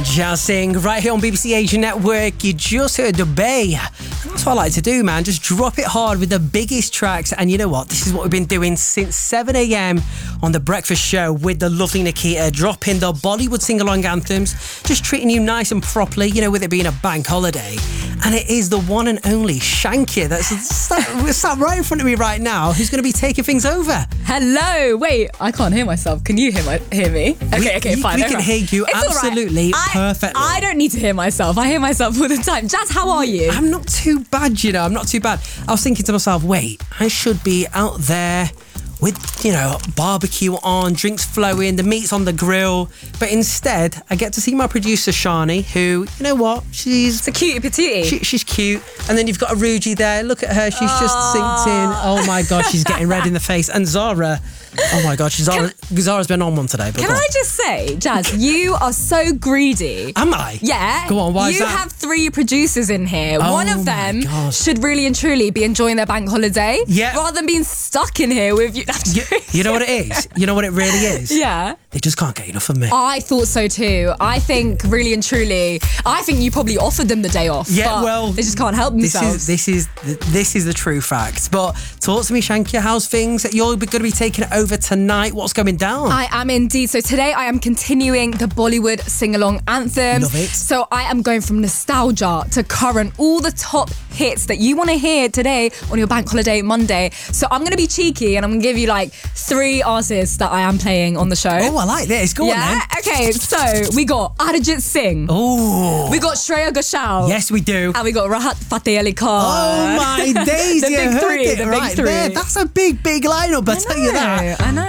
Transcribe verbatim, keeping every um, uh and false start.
Jazz Sing right here on B B C Asia Network. You just heard Dubai. That's what I like to do, man. Just drop it hard with the biggest tracks. And you know what? This is what we've been doing since seven a.m. on The Breakfast Show with the lovely Nikita, dropping the Bollywood sing-along anthems, just treating you nice and properly, you know, with it being a bank holiday. And it is the one and only Shankia that's sat, sat right in front of me right now, who's going to be taking things over. Hello. Wait, I can't hear myself. Can you hear my hear me? Okay, we, okay, we, fine. We okay. can hear you it's absolutely right. perfectly. I, I don't need to hear myself. I hear myself all the time. Jazz, how are you? I'm not too bad, you know. I'm not too bad. I was thinking to myself, wait, I should be out there with, you know, barbecue on, drinks flowing, the meat's on the grill. But instead, I get to see my producer, Shani, who, you know what, she's... It's a cutie patootie. She, she's cute. And then you've got Aruji there. Look at her. She's just synced in. Oh, my God, she's getting red in the face. And Zara... Oh my God, Zara, Zara's been on one today. But Can I just say, Jazz, you are so greedy. Am I? Yeah. Go on, why is You that? have three producers in here. Oh One of my them God. should really and truly be enjoying their bank holiday. Yeah. Rather than being stuck in here with you. You, you know what it is? You know what it really is? Yeah. They just can't get enough of me. I thought so too. I think really and truly, I think you probably offered them the day off. Yeah, but well, they just can't help themselves. This is this is this is the true fact. But talk to me, Shankia. How's things? You're going to be taking it over tonight. What's going down? I am indeed. So today I am continuing the Bollywood sing-along anthems. Love it. So I am going from nostalgia to current, all the top hits that you want to hear today on your bank holiday Monday. So I'm going to be cheeky and I'm going to give you like three artists that I am playing on the show. Oh, I like this. Go yeah? on then. Okay, so we got Arijit Singh. Oh. We got Shreya Ghoshal. Yes, we do. And we got Rahat Fateh Ali Khan. Oh my days. The you big heard three, it the big right three. there. That's a big, big lineup, I tell you that. I know.